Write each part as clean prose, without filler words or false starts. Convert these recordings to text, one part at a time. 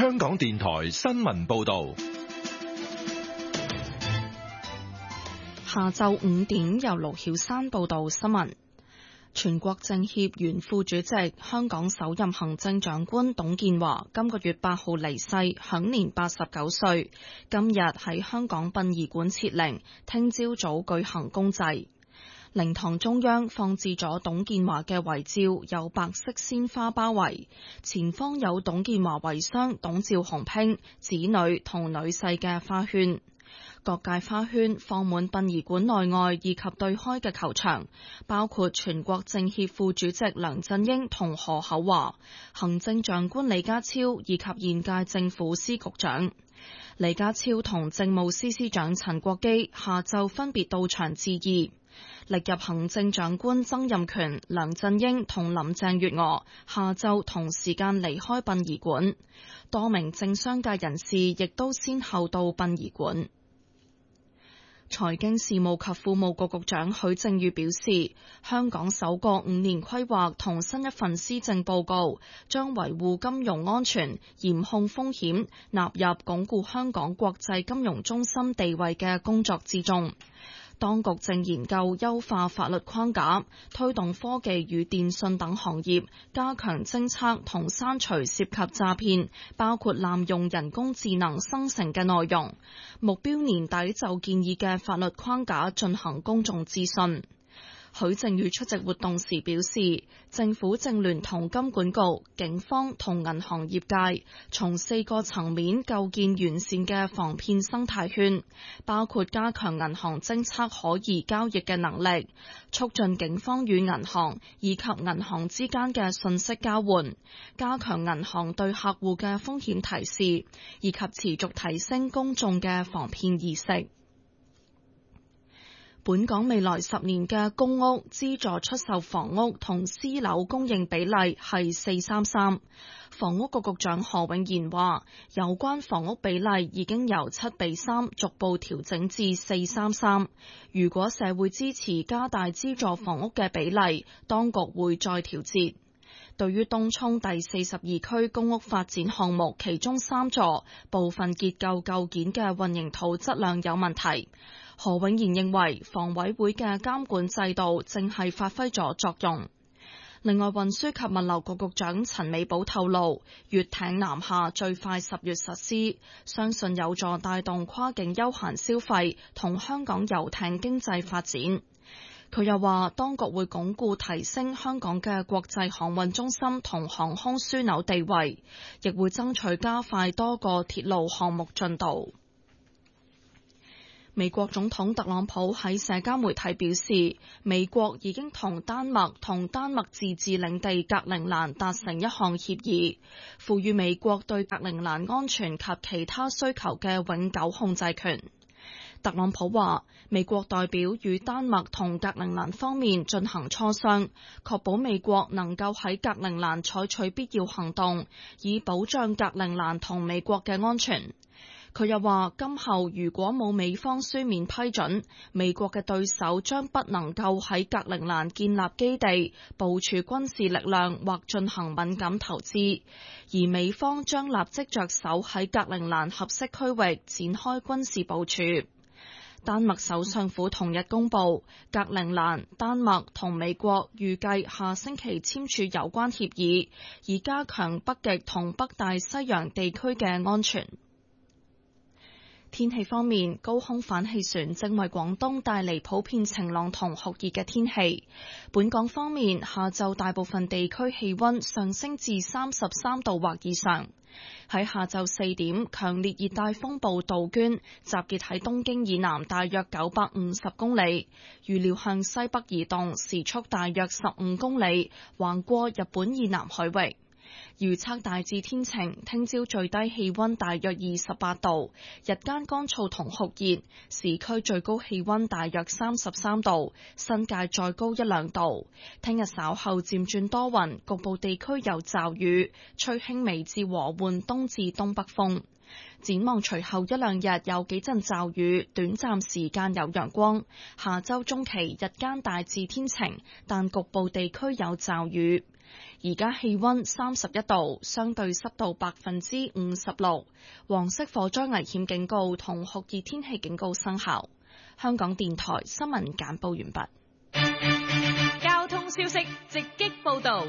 香港電台新聞報道。 下晝5點，由盧曉珊報道新聞。全國政協原副主席、香港首任行政長官董建華今個月8號離世，享年89歲。今日喺香港殯儀館設靈，聽朝早舉行公祭。靈堂中央放置咗董建華嘅遺照，有白色鮮花包圍，前方有董建華遺孀董趙鴻拼、子女同女婿嘅花圈。各界花圈放滿殯儀館內外以及對開嘅球場，包括全國政協副主席梁振英同何厚鏵、行政長官李家超以及現屆政府司局長。李家超同政務司司長陳國基下晝分別到場致意。歷任行政長官曾蔭權、梁振英同林鄭月娥下晝同時間離開殯儀館，多名政商界人士亦都先後到殯儀館。財經事務及庫務局局長許正宇表示，香港首個5年規劃同新一份施政報告將維護金融安全、嚴控風險納入鞏固香港國際金融中心地位嘅工作之中。當局正研究優化法律框架，推動科技與電訊等行業加強偵測同刪除涉及詐騙，包括濫用人工智能生成嘅內容。目標年底就建議嘅法律框架進行公眾諮詢。許正宇出席活動時表示，政府正聯同金管局、警方同銀行業界，從4個層面構建完善嘅防騙生態圈，包括加強銀行偵測可疑交易嘅能力，促進警方與銀行以及銀行之間嘅信息交換，加強銀行對客戶嘅風險提示，以及持續提升公眾嘅防騙意識。本港未來10年嘅公屋資助出售房屋同私樓供應比例係4:3:3。房屋局局長何永賢話，有關房屋比例已經由7:3逐步調整至4:3:3。如果社會支持加大資助房屋嘅比例，當局會再調節。對於東涌第42區公屋發展項目，其中3座部分結構構件嘅混凝土質量有問題，何永賢認為房委會嘅監管制度正係發揮咗作用。另外，運輸及物流局局長陳美寶透露，粵艇南下最快10月實施，相信有助帶動跨境休閒消費同香港遊艇經濟發展。佢又話，當局會鞏固提升香港嘅國際航運中心同航空樞紐地位，亦會爭取加快多個鐵路項目進度。美國總統特朗普喺社交媒體表示，美國已經同丹麥自治領地格陵蘭達成一項協議，賦予美國對格陵蘭安全及其他需求嘅永久控制權。特朗普話，美國代表與丹麥同格陵蘭方面進行磋商，確保美國能夠喺格陵蘭採取必要行動，以保障格陵蘭同美國嘅安全。佢又話，今後如果冇美方書面批准，美國嘅對手將不能夠喺格陵蘭建立基地、部署軍事力量或進行敏感投資，而美方將立即着手喺格陵蘭合適區域展開軍事部署。丹麥首相府同日公布，格陵蘭、丹麥同美國預計下星期簽署有關協議，以加強北極同北大西洋地區嘅安全。天氣方面，高空反氣旋正為廣東帶嚟普遍晴朗同酷熱嘅天氣。本港方面，下晝大部分地區氣溫上升至33度或以上。喺下晝4點，強烈熱帶風暴杜鵑集結喺東京以南大約950公里，預料向西北移動，時速大約15公里，橫過日本以南海域。預測大致天晴，聽朝最低氣溫大約28度，日間乾燥同酷熱，市區最高氣溫大約33度，新界再高1-2度。聽日稍後漸轉多雲，局部地區有驟雨，吹輕微至和緩東至東北風。展望隨後1-2日有幾陣驟雨，短暫時間有陽光。下周中期日間大致天晴，但局部地區有驟雨。 而家氣溫31度，相對濕度56%，黃色火災危險警告同酷熱天氣警告生效。香港電台新聞簡報完畢。 交通消息直擊報道。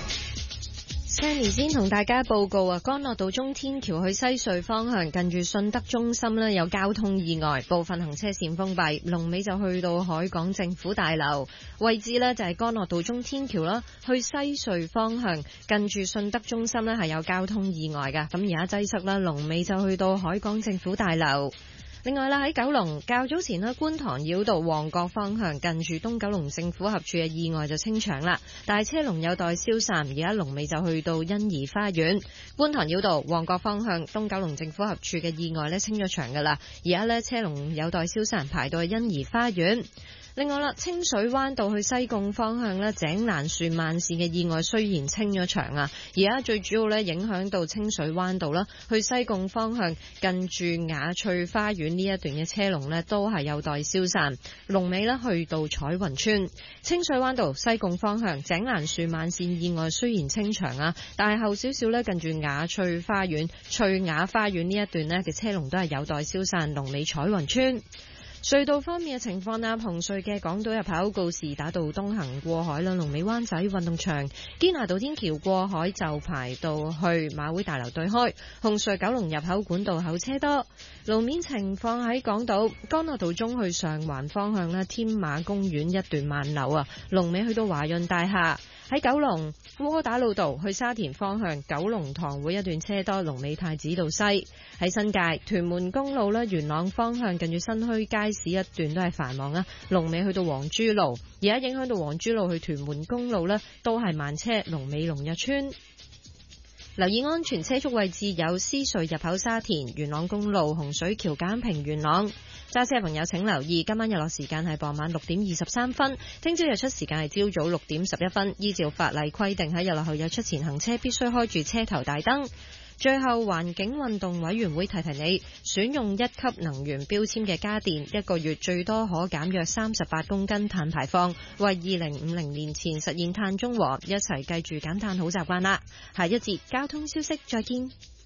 Sammy 先同大家報告啊，干諾道中天橋去西隧方向近住信德中心呢有交通意外，部分行車線封閉，龍尾就去到海港政府大樓位置呢就係干諾道中天橋啦，去西隧方向近住信德中心呢係有交通意外㗎，咁而家擠塞啦，龍尾就去到海港政府大樓。另外啦，喺九龍較早前呢觀塘繞道旺角方向近住東九龍政府合署嘅意外就清場啦，但係車龍有待消散，而家龍尾就去到欣怡花園。觀塘繞道旺角方向東九龍政府合署嘅意外呢清咗場噶啦，而家呢車龍有待消散，排到去欣怡花園。另外啦，清水灣道去西貢方向呢井欄樹慢線嘅意外雖然清咗場啊，而家最主要呢影響到清水灣道啦，去西貢方向近住雅翠花園呢一段嘅車龍呢都係有待消散，龍尾呢去到彩雲村。清水灣道西貢方向井欄樹慢線意外雖然清場啊，但係後少少呢近住雅翠花園翠雅花園呢一段呢嘅車龍都係有待消散，龍尾彩雲村。隧道方面嘅情況啦，紅隧嘅港島入口告士打道東行過海啦，龍尾灣仔運動場堅拿道天橋過海就排到去馬會大樓對開。紅隧九龍入口管道口車多，路面情況喺港島干諾道中去上環方向啦，添馬公園一段慢流啊，龍尾去到華潤大廈。喺九龍窩打老道去沙田方向九龍塘會一段車多，龍尾太子道西。喺新界屯門公路咧，元朗方向近住新墟街市一段都係繁忙啊，龍尾去到黃珠路。而家影響到黃珠路去屯門公路咧，都係慢車，龍尾龍日村。留意安全車速位置有獅隧入口沙田、元朗公路洪水橋簡平元朗。揸車嘅朋友請留意，今晚日落時間係傍晚6點23分，聽朝日出時間係朝早6點11分。依照法例規定，喺日落後日出前行車必須開住車頭大燈。最後，環境運動委員會提提你，選用1級能源標籤嘅家電，1個月最多可減約38公斤碳排放，為2050年前實現碳中和。一齊記住減碳好習慣啦！下一節交通消息再見。